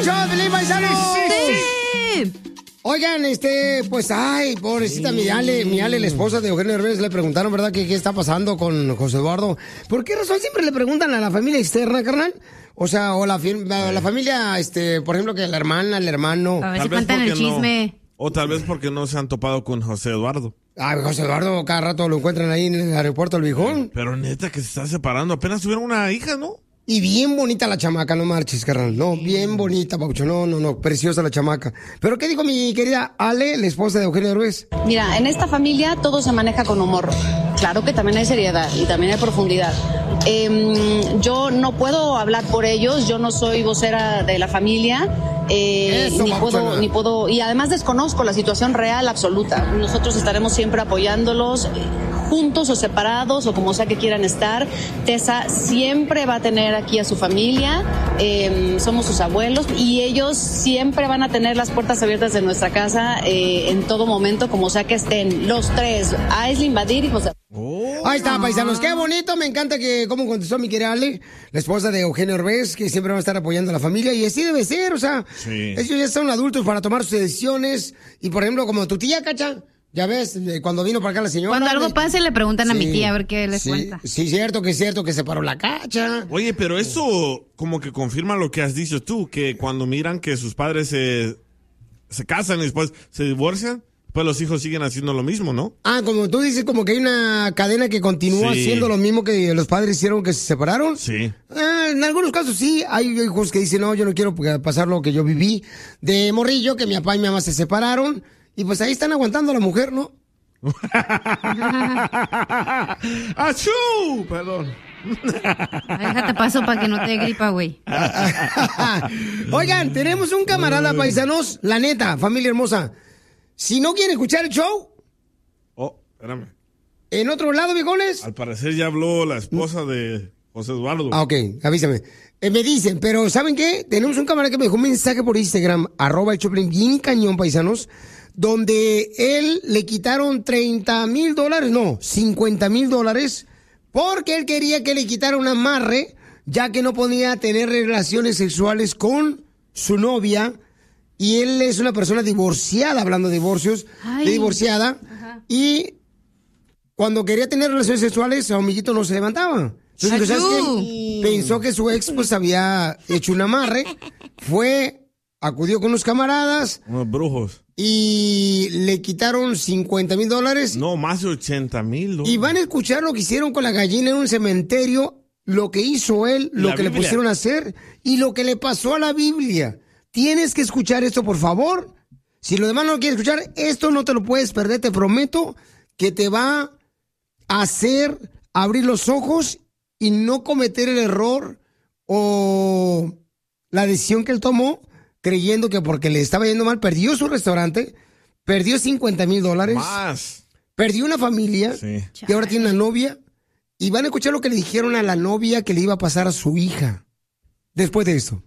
show de Pelín, paisanos! ¡Sí! Oigan, pues, ay, pobrecita mi Ale, la esposa de Eugenio Derbez, le preguntaron, ¿verdad?, que qué está pasando con José Eduardo. ¿Por qué razón siempre le preguntan a la familia externa, carnal? O sea, o la familia, por ejemplo, que la hermana, el hermano. A ver si cuentan el chisme. O tal vez porque no se han topado con José Eduardo. Ay, José Eduardo, cada rato lo encuentran ahí en el aeropuerto del Viejón. Pero neta que se está separando. Apenas tuvieron una hija, ¿no? Y bien bonita la chamaca, no marches, carnal. No, bien bonita, Paucho. No, preciosa la chamaca. ¿Pero qué dijo mi querida Ale, la esposa de Eugenio Derbez? Mira, en esta familia todo se maneja con humor. Claro que también hay seriedad y también hay profundidad. Yo no puedo hablar por ellos, yo no soy vocera de la familia. Ni puedo, y además desconozco la situación real absoluta. Nosotros estaremos siempre apoyándolos, juntos o separados o como sea que quieran estar. Tessa siempre va a tener aquí a su familia, somos sus abuelos y ellos siempre van a tener las puertas abiertas de nuestra casa en todo momento, como sea que estén los tres, Aislinn, Badir y José. Ahí está, paisanos, qué bonito, me encanta que cómo contestó mi querida Ale, la esposa de Eugenio Derbez, que siempre va a estar apoyando a la familia, y así debe ser, o sea, sí. Ellos ya son adultos para tomar sus decisiones, y por ejemplo, como tu tía, Cacha, ya ves, cuando vino para acá la señora. Cuando algo pase le preguntan a mi tía a ver qué les cuenta. Sí, cierto que se paró la Cacha. Oye, pero eso como que confirma lo que has dicho tú, que cuando miran que sus padres se casan y después se divorcian, pues los hijos siguen haciendo lo mismo, ¿no? Ah, como tú dices, como que hay una cadena que continúa haciendo lo mismo que los padres hicieron que se separaron. Sí. En algunos casos sí, hay hijos que dicen, no, yo no quiero pasar lo que yo viví de morrillo, que mi papá y mi mamá se separaron, y pues ahí están aguantando a la mujer, ¿no? ¡Achú! Perdón. Déjate paso para que no te dé gripa, güey. Oigan, tenemos un camarada, paisanos, la neta, familia hermosa. Si no quieren escuchar el show... Oh, espérame. ¿En otro lado, viejones? Al parecer ya habló la esposa de José Eduardo. Ah, ok, avísame. Me dicen, pero ¿saben qué? Tenemos un camarada que me dejó un mensaje por Instagram, @el Choplin, bien cañón, paisanos, donde él le quitaron $30,000, no, $50,000, porque él quería que le quitara un amarre, ya que no podía tener relaciones sexuales con su novia. Y él es una persona divorciada, hablando de divorcios, de divorciada. Ajá. Y cuando quería tener relaciones sexuales, su amiguito no se levantaba. Entonces, ¿sabes qué? Pensó que su ex pues había hecho un amarre. Acudió con unos camaradas. Unos brujos. Y le quitaron $50,000. No, más de $80,000. Y van a escuchar lo que hicieron con la gallina en un cementerio, lo que hizo él, lo que le pusieron a hacer y lo que le pasó a la Biblia. Tienes que escuchar esto, por favor. Si lo demás no lo quieres escuchar, esto no te lo puedes perder. Te prometo que te va a hacer abrir los ojos y no cometer el error o la decisión que él tomó, creyendo que porque le estaba yendo mal, perdió su restaurante, perdió $50,000. Más. Perdió una familia, sí. Y ahora tiene una novia. Y van a escuchar lo que le dijeron a la novia que le iba a pasar a su hija después de esto.